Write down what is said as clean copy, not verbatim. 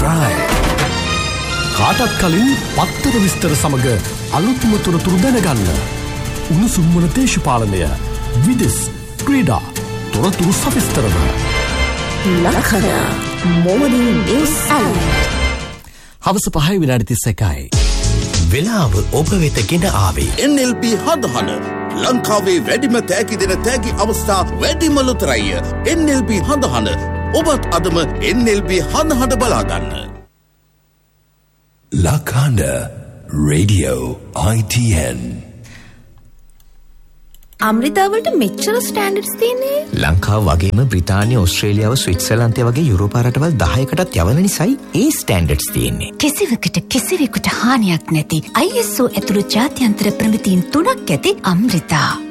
drive. කාටත් කලින් පත්තර විස්තර සමග අලුත්ම තොරතුරු දැනගන්න. උණුසුම් වන දේශපාලනය, විදෙස්, ක්‍රීඩා, තොරතුරු සවිස්තරව. ලකන මොර්නිං නිවුස් ඇලර්ට්. හවස 5:31යි. වෙලාව ඔබ වෙත ගෙන ආවේ NLB හඳහන. ලංකාවේ වැඩිම තෑගි දෙන තෑගි අවස්ථා වැඩිම ලොතරැය. NLB හඳහන. ඔබත් අදම NLB හඳහන බලාගන්න. Lakanda Radio ITN. අම්රිතාවලට මෙච්චර ස්ටෑන්ඩඩ්ස් තියෙන්නේ? ලංකාව වගේම බ්‍රිතාන්‍ය, ඕස්ට්‍රේලියාව, ස්විට්සර්ලන්තය වගේ යුරෝපා රටවල් 10කටත් යවන නිසායි ඒ ස්ටෑන්ඩඩ්ස් තියෙන්නේ. කිසිවකට කිසිවෙකුට හානියක් නැති ISO ඇතුළු ජාත්‍යන්තර ප්‍රමිතීන් 3ක් ඇති අම්රිතා.